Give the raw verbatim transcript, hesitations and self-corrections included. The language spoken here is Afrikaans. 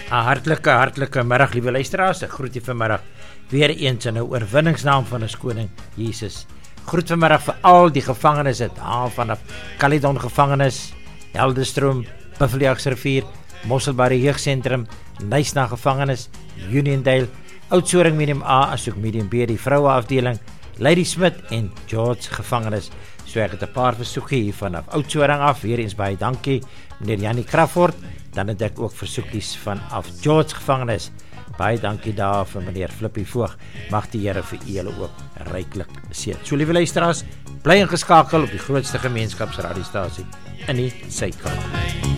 'n hartlike, hartlike middag, liewe luisteraars. Ek groet u vanmiddag weer eens in 'n oorwinningsnaam van ons koning Jesus. Groet vanmiddag vir al die gevangenes daar vanaf Caledon gevangenis, Helderstroom, Buffalojagsrivier, Mosselbaai Jeugsentrum, Nysna gevangenis, Uniondale, Oudtshoorn Medium A asook Medium B, die vroueafdeling, Lady Smith en George gevangenis. So ek het 'n paar versoeke hier vanaf Oudtshoorn af. Weer eens baie dankie, meneer Janie Crawford. Dan het ek ook versoekies vanaf George gevangenis. Baie dankie daar vir meneer Flippie Voog. Mag die Here vir julle ook ryklik seën. So liewe luisteraars, bly ingeskakel op die grootste gemeenskapsradiostasie in die Suid-Kaap.